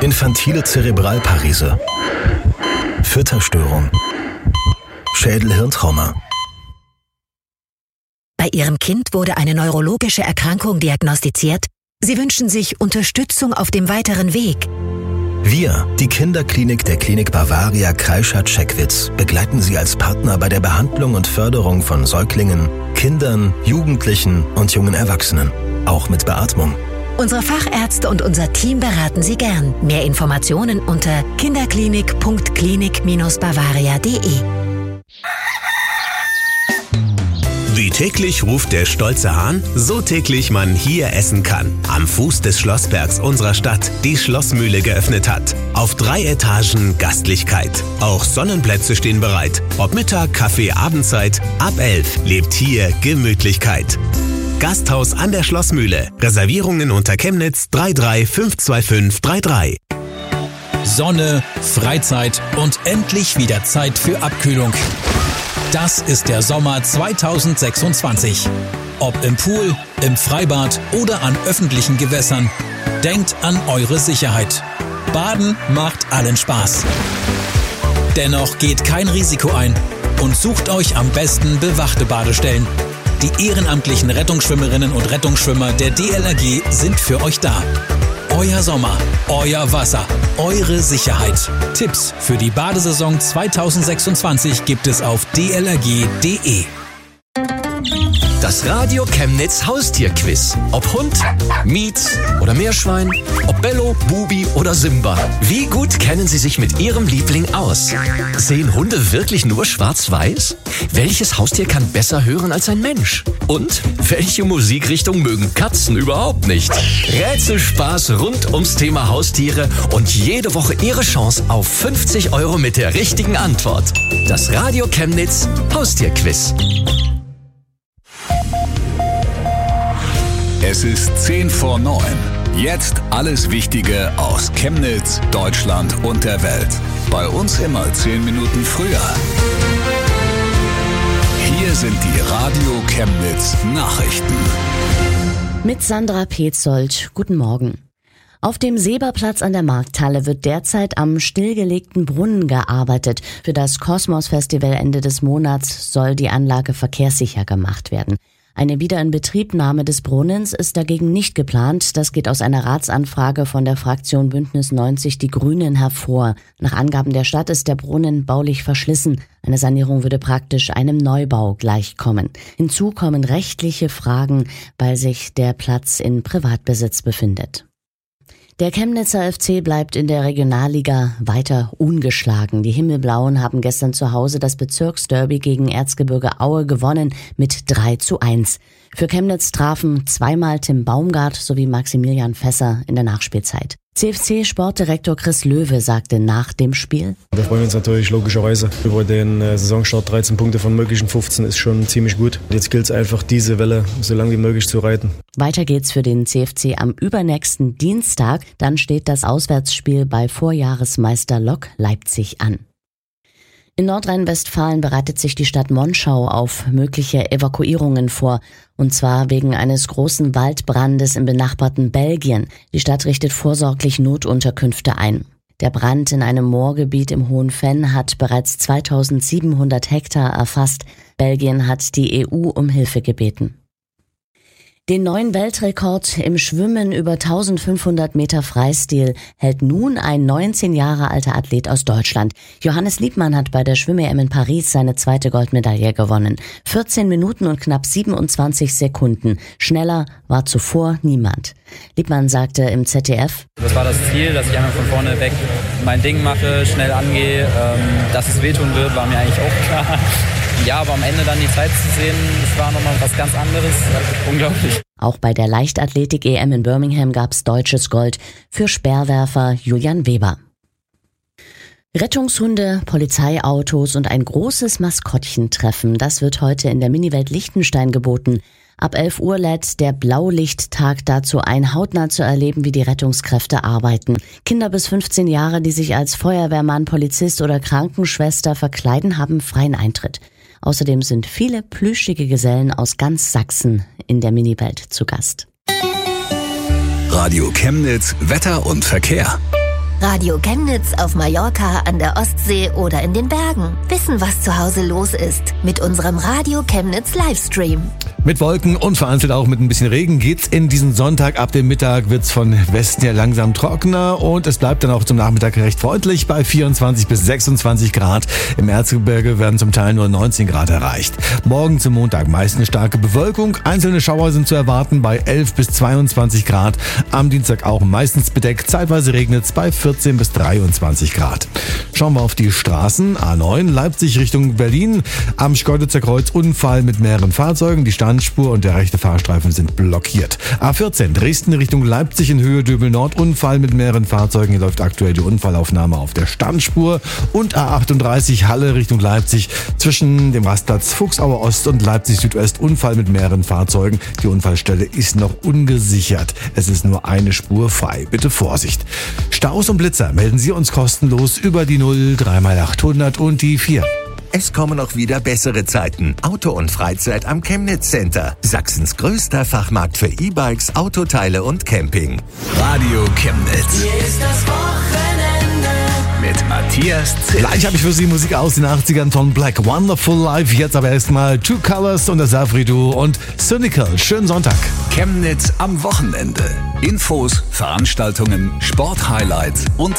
infantile Zerebralparese, Fütterstörung, Schädel-Hirntrauma. Bei Ihrem Kind wurde eine neurologische Erkrankung diagnostiziert. Sie wünschen sich Unterstützung auf dem weiteren Weg. Wir, die Kinderklinik der Klinik Bavaria Kreischath-Checkwitz, begleiten Sie als Partner bei der Behandlung und Förderung von Säuglingen, Kindern, Jugendlichen und jungen Erwachsenen, auch mit Beatmung. Unsere Fachärzte und unser Team beraten Sie gern. Mehr Informationen unter kinderklinik.klinik-bavaria.de. Wie täglich ruft der stolze Hahn, so täglich man hier essen kann. Am Fuß des Schlossbergs unserer Stadt die Schlossmühle geöffnet hat. Auf 3 Etagen Gastlichkeit. Auch Sonnenplätze stehen bereit. Ob Mittag, Kaffee, Abendzeit, ab 11 lebt hier Gemütlichkeit. Gasthaus an der Schlossmühle. Reservierungen unter Chemnitz 3352533. Sonne, Freizeit und endlich wieder Zeit für Abkühlung. Das ist der Sommer 2026. Ob im Pool, im Freibad oder an öffentlichen Gewässern. Denkt an eure Sicherheit. Baden macht allen Spaß. Dennoch geht kein Risiko ein und sucht euch am besten bewachte Badestellen. Die ehrenamtlichen Rettungsschwimmerinnen und Rettungsschwimmer der DLRG sind für euch da. Euer Sommer, euer Wasser, eure Sicherheit. Tipps für die Badesaison 2026 gibt es auf dlrg.de. Das Radio Chemnitz Haustierquiz. Ob Hund, Mietz oder Meerschwein, ob Bello, Bubi oder Simba. Wie gut kennen Sie sich mit Ihrem Liebling aus? Sehen Hunde wirklich nur schwarz-weiß? Welches Haustier kann besser hören als ein Mensch? Und welche Musikrichtung mögen Katzen überhaupt nicht? Rätselspaß rund ums Thema Haustiere und jede Woche Ihre Chance auf 50 € mit der richtigen Antwort. Das Radio Chemnitz Haustierquiz. Es ist 8:50. Jetzt alles Wichtige aus Chemnitz, Deutschland und der Welt. Bei uns immer 10 Minuten früher. Hier sind die Radio Chemnitz Nachrichten. Mit Sandra Petzold. Guten Morgen. Auf dem Seberplatz an der Markthalle wird derzeit am stillgelegten Brunnen gearbeitet. Für das Kosmos-Festival Ende des Monats soll die Anlage verkehrssicher gemacht werden. Eine Wiederinbetriebnahme des Brunnens ist dagegen nicht geplant. Das geht aus einer Ratsanfrage von der Fraktion Bündnis 90 Die Grünen hervor. Nach Angaben der Stadt ist der Brunnen baulich verschlissen. Eine Sanierung würde praktisch einem Neubau gleichkommen. Hinzu kommen rechtliche Fragen, weil sich der Platz in Privatbesitz befindet. Der Chemnitzer FC bleibt in der Regionalliga weiter ungeschlagen. Die Himmelblauen haben gestern zu Hause das Bezirksderby gegen Erzgebirge Aue gewonnen mit 3:1. Für Chemnitz trafen zweimal Tim Baumgart sowie Maximilian Fässer in der Nachspielzeit. CFC-Sportdirektor Chris Löwe sagte nach dem Spiel: Wir freuen uns natürlich logischerweise über den Saisonstart. 13 Punkte von möglichen 15 ist schon ziemlich gut. Jetzt gilt es einfach, diese Welle so lange wie möglich zu reiten. Weiter geht's für den CFC am übernächsten Dienstag. Dann steht das Auswärtsspiel bei Vorjahresmeister Lok Leipzig an. In Nordrhein-Westfalen bereitet sich die Stadt Monschau auf mögliche Evakuierungen vor, und zwar wegen eines großen Waldbrandes im benachbarten Belgien. Die Stadt richtet vorsorglich Notunterkünfte ein. Der Brand in einem Moorgebiet im Hohen Venn hat bereits 2700 Hektar erfasst. Belgien hat die EU um Hilfe gebeten. Den neuen Weltrekord im Schwimmen über 1500 Meter Freistil hält nun ein 19 Jahre alter Athlet aus Deutschland. Johannes Liebmann hat bei der Schwimm-EM in Paris seine zweite Goldmedaille gewonnen. 14 Minuten und knapp 27 Sekunden. Schneller war zuvor niemand. Liebmann sagte im ZDF: Das war das Ziel, dass ich einfach von vorne weg mein Ding mache, schnell angehe. Dass es wehtun wird, war mir eigentlich auch klar. Ja, aber am Ende dann die Zeit zu sehen, das war nochmal was ganz anderes. Unglaublich. Auch bei der Leichtathletik-EM in Birmingham gab es deutsches Gold für Speerwerfer Julian Weber. Rettungshunde, Polizeiautos und ein großes Maskottchentreffen, das wird heute in der Miniwelt Liechtenstein geboten. Ab 11 Uhr lädt der Blaulichttag dazu ein, hautnah zu erleben, wie die Rettungskräfte arbeiten. Kinder bis 15 Jahre, die sich als Feuerwehrmann, Polizist oder Krankenschwester verkleiden, haben freien Eintritt. Außerdem sind viele plüschige Gesellen aus ganz Sachsen in der Miniwelt zu Gast. Radio Chemnitz, Wetter und Verkehr. Radio Chemnitz auf Mallorca, an der Ostsee oder in den Bergen. Wissen, was zu Hause los ist. Mit unserem Radio Chemnitz Livestream. Mit Wolken und vereinzelt auch mit ein bisschen Regen geht's in diesen Sonntag. Ab dem Mittag wird's von Westen her langsam trockener und es bleibt dann auch zum Nachmittag recht freundlich bei 24 bis 26 Grad. Im Erzgebirge werden zum Teil nur 19 Grad erreicht. Morgen zum Montag meistens starke Bewölkung. Einzelne Schauer sind zu erwarten bei 11 bis 22 Grad. Am Dienstag auch meistens bedeckt. Zeitweise regnet's bei 14 bis 23 Grad. Schauen wir auf die Straßen. A9 Leipzig Richtung Berlin. Am Schkeuditzer Kreuz Unfall mit mehreren Fahrzeugen. Die Standspur und der rechte Fahrstreifen sind blockiert. A14 Dresden Richtung Leipzig in Höhe Döbel Nord. Unfall mit mehreren Fahrzeugen. Hier läuft aktuell die Unfallaufnahme auf der Standspur. Und A38 Halle Richtung Leipzig zwischen dem Rastplatz Fuchsauer Ost und Leipzig Südwest. Unfall mit mehreren Fahrzeugen. Die Unfallstelle ist noch ungesichert. Es ist nur eine Spur frei. Bitte Vorsicht. Staus und Blitzer melden Sie uns kostenlos über die 0 3x800 und die 4. Es kommen auch wieder bessere Zeiten. Auto und Freizeit am Chemnitz Center. Sachsens größter Fachmarkt für E-Bikes, Autoteile und Camping. Radio Chemnitz. Hier ist das Wochenende mit Matthias Zill. Gleich habe ich für Sie Musik aus den 80ern von Black Wonderful Life. Jetzt aber erstmal Two Colors und das Safri Duo und Cynical. Schönen Sonntag. Chemnitz am Wochenende. Infos, Veranstaltungen, Sporthighlights und